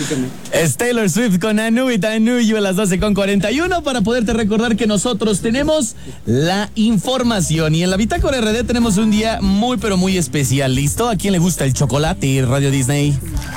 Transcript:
Es Taylor Swift con I Knew It, I Knew You a las 12:41 para poderte recordar que nosotros tenemos la información. Y en la Bitácora RD tenemos un día muy pero muy especial. ¿Listo? ¿A quién le gusta el chocolate, Radio Disney?